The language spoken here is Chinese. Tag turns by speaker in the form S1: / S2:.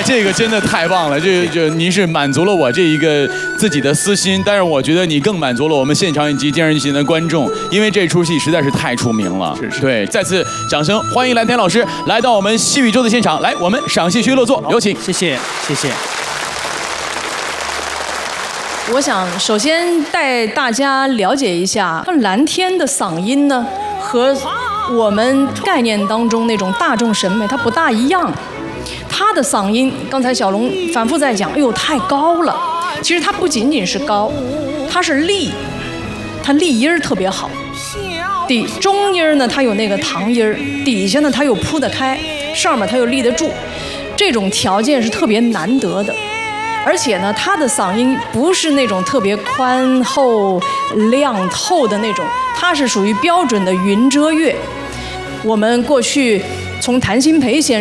S1: 这个真的太棒了，就您是满足了我这一个自己的私心，但是我觉得你更满足了我们现场以及电视机前的观众，因为这出戏实在是太出名了。
S2: 是。
S1: 对，再次掌声欢迎蓝田老师来到我们戏宇宙的现场，来，我们赏戏区落座，有请。
S2: 谢谢，谢谢。
S3: 我想首先带大家了解一下蓝天的嗓音呢，和我们概念当中那种大众审美它不大一样。他的嗓音，刚才小龙反复在讲，哎呦太高了。其实它不仅仅是高，它是立，它立音儿特别好。中音呢，它有那个堂音儿，底下呢它又铺得开，上面它又立得住，这种条件是特别难得的。而且呢，他的嗓音不是那种特别宽厚、亮透的那种，它是属于标准的云遮月。我们过去从谭鑫培先生